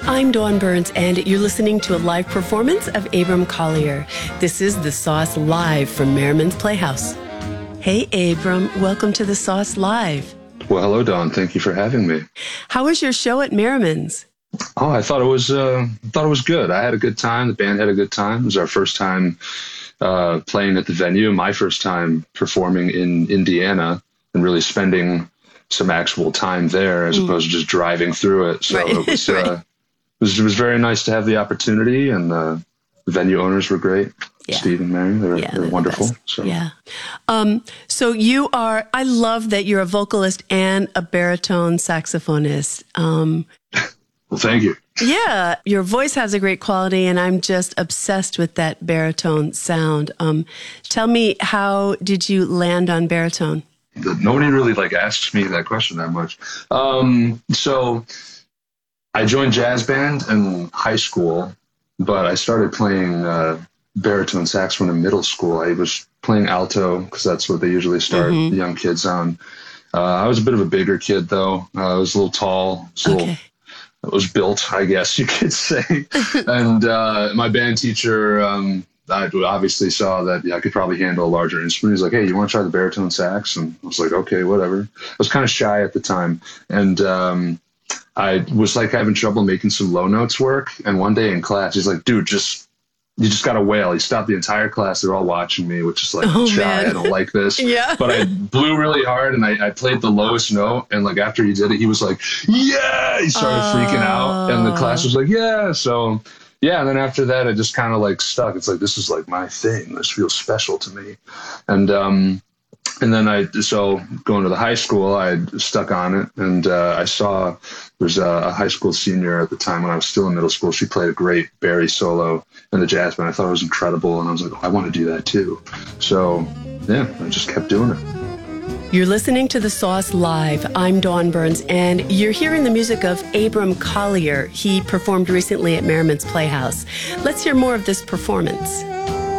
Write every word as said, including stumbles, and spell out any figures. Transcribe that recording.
I'm Dawn Burns, and you're listening to a live performance of Abram Collier. This is The Sauce Live from Merriman's Playhouse. Hey, Abram, welcome to The Sauce Live. Well, hello, Dawn. Thank you for having me. How was your show at Merriman's? Oh, I thought it was uh, thought it was good. I had a good time. The band had a good time. It was our first time uh, playing at the venue, my first time performing in Indiana and really spending some actual time there as mm. opposed to just driving through it. So right. it, was, right. uh, it, was, it was very nice to have the opportunity, and uh, the venue owners were great. Yeah. Steve and Mary, they were, yeah, they were wonderful. So. Yeah. Um, so you are, I love that you're a vocalist and a baritone saxophonist. Um, well, thank you. Yeah, your voice has a great quality, and I'm just obsessed with that baritone sound. Um, tell me, how did you land on baritone? Nobody really like asks me that question that much. Um, so I joined jazz band in high school, but I started playing uh, baritone saxophone in middle school. I was playing alto because that's what they usually start mm-hmm. the young kids on. Uh, I was a bit of a bigger kid, though. Uh, I was a little tall. Was a okay. little, I was built, I guess you could say. and uh, my band teacher, um, I obviously saw that yeah, I could probably handle a larger instrument. He's like, hey, you want to try the baritone sax? And I was like, okay, whatever. I was kind of shy at the time. And um, I was like having trouble making some low notes work. And one day in class, he's like, dude, just you just got to wail. He stopped the entire class. They're all watching me, which is like, oh, shy. Man. I don't like this. yeah. But I blew really hard, and I, I played the lowest note. And like after he did it, he was like, yeah. He started uh... freaking out. And the class was like, yeah. So yeah, and then after that, it just kind of like stuck. It's like, this is like my thing. This feels special to me. And um, and then I, so going to the high school, I stuck on it. And uh, I saw there's a, a high school senior at the time when I was still in middle school. She played a great Barry solo in the jazz band. I thought it was incredible. And I was like, oh, I want to do that too. So yeah, I just kept doing it. You're listening to The Sauce Live. I'm Dawn Burns, and you're hearing the music of Abram Collier. He performed recently at Merriman's Playhouse. Let's hear more of this performance.